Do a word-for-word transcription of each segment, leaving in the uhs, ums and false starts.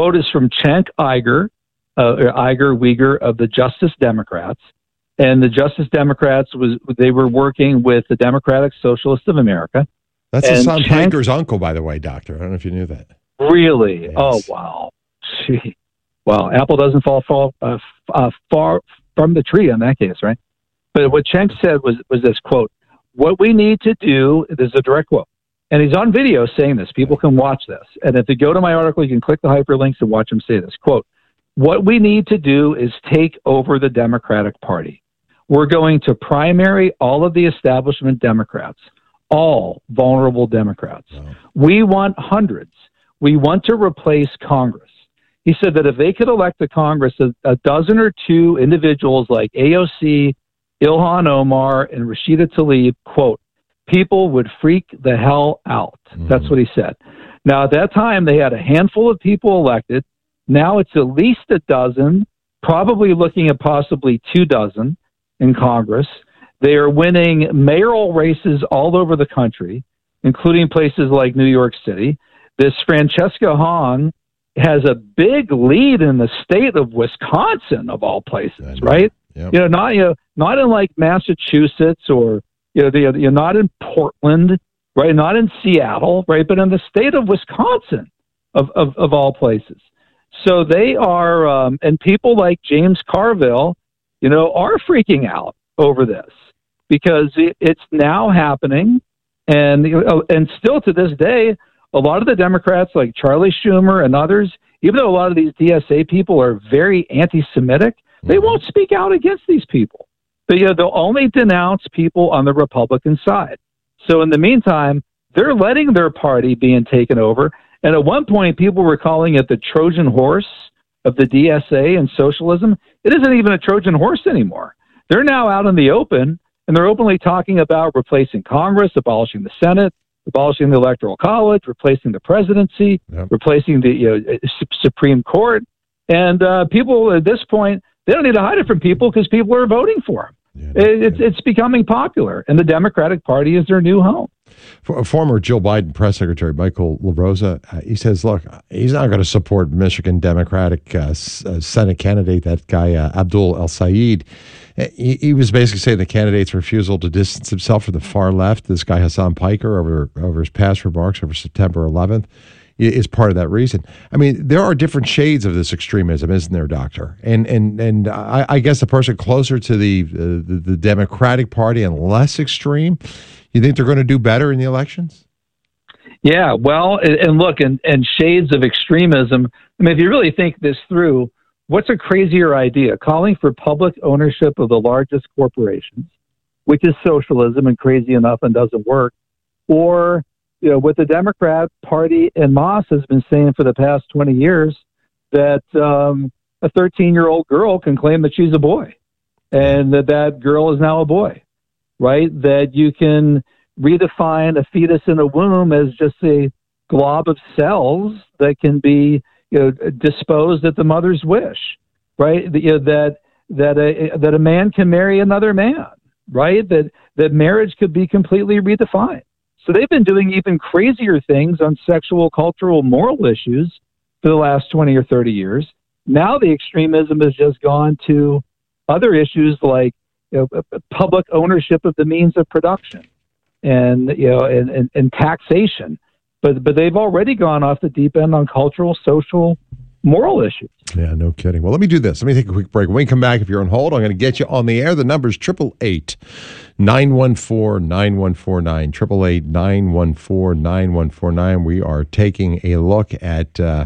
quote is from Cenk Uygur, uh, Uygur Uygur of the Justice Democrats. And the Justice Democrats, was they were working with the Democratic Socialists of America. That's and Hassan Cenk, Piker's uncle, by the way, Doctor. I don't know if you knew that. Really? Yes. Oh, wow. Gee. Well, apple doesn't fall, fall uh, uh, far from the tree in that case, right? But what Cenk said was, was this, quote, what we need to do, this is a direct quote, and he's on video saying this. People can watch this. And if you go to my article, you can click the hyperlinks and watch him say this, quote, what we need to do is take over the Democratic Party. We're going to primary all of the establishment Democrats, all vulnerable Democrats. Wow. We want hundreds. We want to replace Congress. He said that if they could elect to Congress a, a dozen or two individuals like A O C, Ilhan Omar, and Rashida Tlaib, quote, people would freak the hell out. Mm-hmm. That's what he said. Now, at that time, they had a handful of people elected. Now it's at least a dozen, probably looking at possibly two dozen in Congress. They are winning mayoral races all over the country, including places like New York City. This Francesca Hong has a big lead in the state of Wisconsin, of all places, right? Yep. You know, not you know, not in like Massachusetts or you know, the, you're not in Portland, right? Not in Seattle, right? But in the state of Wisconsin, of of, of all places. So they are, um, and people like James Carville, you know, are freaking out over this because it, it's now happening, and and still to this day, a lot of the Democrats like Charlie Schumer and others, even though a lot of these D S A people are very anti-Semitic, they won't speak out against these people. But, you know, they'll only denounce people on the Republican side. So in the meantime, they're letting their party being taken over. And at one point, people were calling it the Trojan horse of the D S A and socialism. It isn't even a Trojan horse anymore. They're now out in the open, and they're openly talking about replacing Congress, abolishing the Senate, abolishing the Electoral College, replacing the presidency, yep. replacing the you know, Supreme Court. And uh, people at this point, they don't need to hide it from people because people are voting for them. Yeah, it, it's, it's becoming popular, and the Democratic Party is their new home. For, former Joe Biden press secretary Michael LaRosa, uh, he says, look, he's not going to support Michigan Democratic uh, S- uh, Senate candidate, that guy uh, Abdul El-Sayed. He, he was basically saying the candidate's refusal to distance himself from the far left, this guy Hassan Piker, over, over his past remarks over September eleventh, is part of that reason. I mean, there are different shades of this extremism, isn't there, Doctor? And and and I, I guess the person closer to the, uh, the the Democratic Party and less extreme, you think they're going to do better in the elections? Yeah, well, and look, and, and shades of extremism. I mean, if you really think this through, what's a crazier idea? Calling for public ownership of the largest corporations, which is socialism and crazy enough and doesn't work, or you know, what the Democrat Party and Moss has been saying for the past twenty years, that um, a thirteen-year-old girl can claim that she's a boy, and that that girl is now a boy, right? That you can redefine a fetus in a womb as just a glob of cells that can be, you know, disposed at the mother's wish, right? You know, that that a that a man can marry another man, right? That that marriage could be completely redefined. So they've been doing even crazier things on sexual, cultural, moral issues for the last twenty or thirty years. Now the extremism has just gone to other issues like, you know, public ownership of the means of production and, you know, and, and, and taxation. But but they've already gone off the deep end on cultural, social, moral issues. Yeah, no kidding. Well, let me do this. Let me take a quick break. When we come back, if you're on hold, I'm going to get you on the air. The number's eight eight eight, nine one four, nine one four nine, eight eight eight, nine one four, nine one four nine. We are taking a look at uh,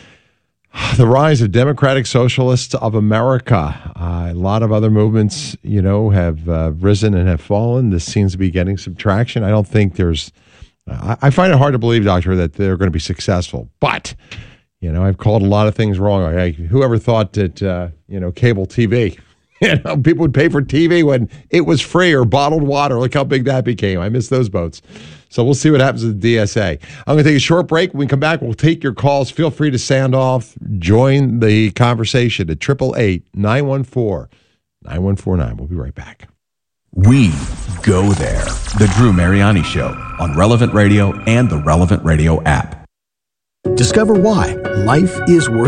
the rise of Democratic Socialists of America. Uh, a lot of other movements, you know, have uh, risen and have fallen. This seems to be getting some traction. I don't think there's... Uh, I find it hard to believe, Doctor, that they're going to be successful. But... You know, I've called a lot of things wrong. I, whoever thought that, uh, you know, cable T V, you know, people would pay for T V when it was free, or bottled water. Look how big that became. I miss those boats. So we'll see what happens with the D S A. I'm going to take a short break. When we come back, we'll take your calls. Feel free to sound off. Join the conversation at eight eight eight, nine one four, nine one four nine. We'll be right back. We go there. The Drew Mariani Show on Relevant Radio and the Relevant Radio app. Discover why life is worth